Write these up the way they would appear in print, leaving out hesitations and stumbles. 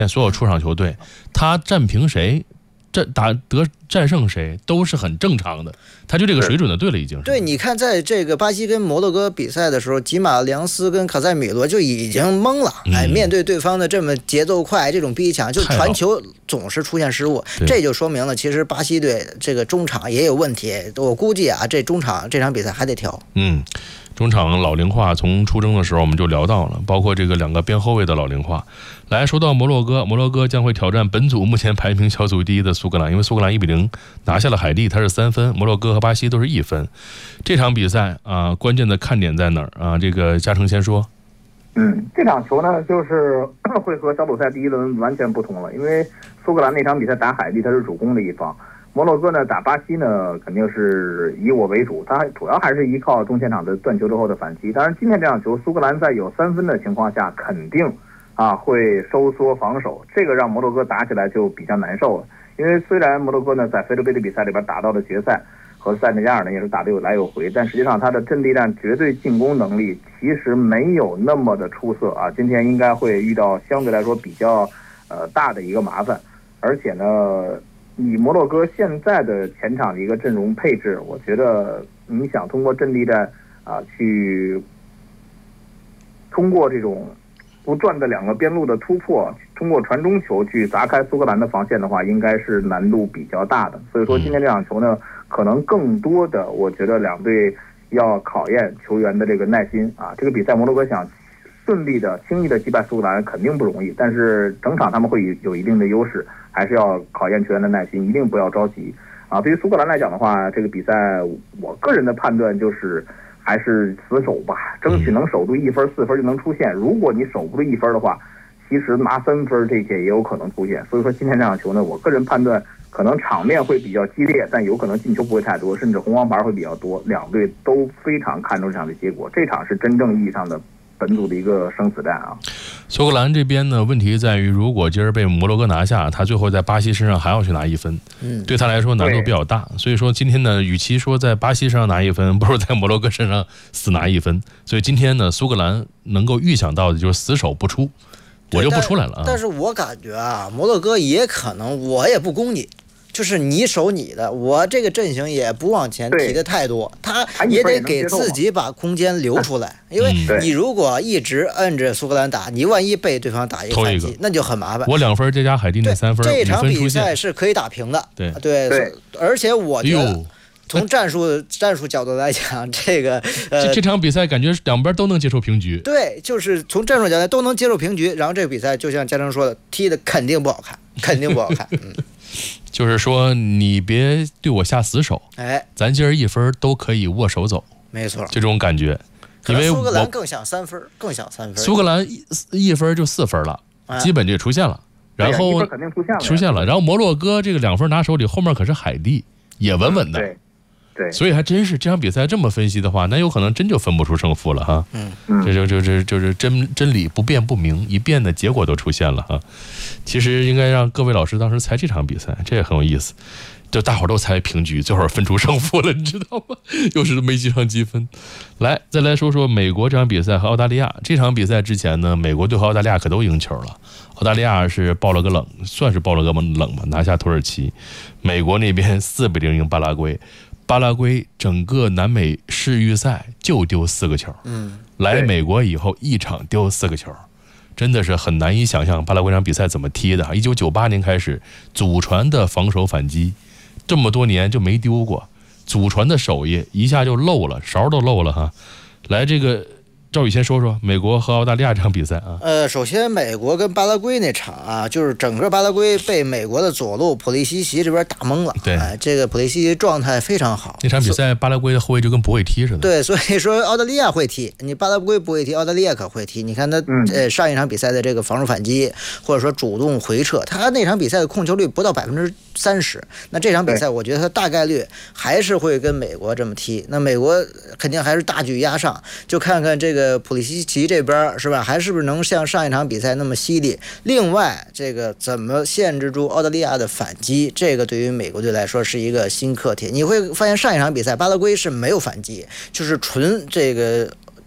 所有出场球队，他战平谁，战胜谁都是很正常的，他就这个水准的队了已经是。 对，你看在这个巴西跟摩洛哥比赛的时候，吉马良斯跟卡塞米罗就已经懵了，面对对方的这么节奏快，这种逼抢，就传球总是出现失误，这就说明了其实巴西队这个中场也有问题。我估计啊，这中场这场比赛还得调。 中场老龄化从出征的时候我们就聊到了，包括这个2个边后卫的老龄化。来说到摩洛哥将会挑战本组目前排名小组第1的苏格兰，因为苏格兰1-0拿下了海地，它是3分，摩洛哥和巴西都是1分。这场比赛啊，关键的看点在哪儿啊？这个嘉诚先说。 这场球呢，就是会和小组赛第1轮完全不同了，因为苏格兰那场比赛打海地，它是主攻的一方。摩洛哥呢打巴西呢，肯定是以我为主，他主要还是依靠中前场的断球之后的反击。当然，今天这场球，苏格兰在有3分的情况下，肯定会收缩防守，这个让摩洛哥打起来就比较难受了。因为虽然摩洛哥呢在非洲杯的比赛里边打到了决赛，和塞内加尔呢也是打得有来有回，但实际上他的阵地战绝对进攻能力其实没有那么的出色啊。今天应该会遇到相对来说比较大的一个麻烦，而且呢，以摩洛哥现在的前场的一个阵容配置，我觉得你想通过阵地战去通过这种不断的2个边路的突破，通过传中球去砸开苏格兰的防线的话，应该是难度比较大的。所以说今天这场球呢，可能更多的我觉得2队要考验球员的这个耐心啊。这个比赛摩洛哥想顺利的轻易的击败苏格兰肯定不容易，但是整场他们会有一定的优势，还是要考验球员的耐心，一定不要着急啊。对于苏格兰来讲的话，这个比赛我个人的判断就是还是死守吧，争取能守住1分4分就能出现。如果你守不住1分的话，其实拿3分这些也有可能出现。所以说今天这场球呢，我个人判断可能场面会比较激烈，但有可能进球不会太多，甚至红黄牌会比较多。2队都非常看重这场的结果，这场是真正意义上的本组的一个生死战啊。 苏格兰这边呢，问题在于如果今儿被摩洛哥拿下，他最后在巴西身上还要去拿1分，对他来说难度比较大。所以说今天呢，与其说在巴西身上拿1分，不如在摩洛哥身上死拿1分。所以今天呢，苏格兰能够预想到的就是死守不出，我就不出来了啊。 但是我感觉啊，摩洛哥也可能我也不攻你，就是你守你的，我这个阵型也不往前提的太多，他也得给自己把空间留出来，因为你如果一直摁着苏格兰打，你万一被对方打一个反击，那就很麻烦。 我2分再加海地那3分， 这场比赛是可以打平的。对，而且我觉得从战术角度来讲， 这场比赛感觉2边都能接受平局。 对，就是从战术角度都能接受平局，然后这个比赛就像嘉诚说的，踢的肯定不好看，肯定不好看。 就是说你别对我下死手，咱今儿1分都可以握手走， 没错， 就这种感觉。因为苏格兰更想3分， 苏格兰1分就4分了，基本就出现了，然后出现了，然后摩洛哥这个2分拿手里，后面可是海地，也稳稳的。 对， 所以还真是这场比赛这么分析的话，那有可能真就分不出胜负了哈。这就是真理不辩不明，一辩的结果都出现了哈。其实应该让各位老师当时猜这场比赛，这也很有意思。就大伙都猜平局，最后分出胜负了，你知道吗？又是没计上积分。来，再来说说美国这场比赛和澳大利亚。这场比赛之前呢，美国队和澳大利亚可都赢球了。澳大利亚是爆了个冷，算是爆了个冷吧，拿下土耳其。美国那边4-0赢巴拉圭。巴拉圭整个南美世预赛就丢4个球，来美国以后1场丢4个球，真的是很难以想象巴拉圭这场比赛怎么踢的。1998年开始祖传的防守反击，这么多年就没丢过，祖传的手艺一下就漏了，勺都漏了哈。来，这个赵宇先说说美国和澳大利亚这场比赛啊。 首先美国跟巴拉圭那场啊，就是整个巴拉圭被美国的左路普利西奇这边打懵了。 对， 这个普利西奇状态非常好。 那场比赛巴拉圭的后卫就跟不会踢似的。 对，所以说澳大利亚会踢，你巴拉圭不会踢，澳大利亚可会踢。你看他上一场比赛的这个防守反击，或者说主动回撤，他那场比赛的控球率不到30%。那这场比赛我觉得他大概率还是会跟美国这么踢。那美国肯定还是大举压上，就看看这个普利西奇这边是吧，还是不是能像上一场比赛那么犀利？另外，这个怎么限制住澳大利亚的反击，这个对于美国队来说是一个新课题。你会发现上一场比赛巴拉圭是没有反击，就是纯这个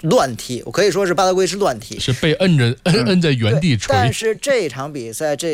乱踢，我可以说是巴拉圭是乱踢， 是被摁在原地锤。 但是这场比赛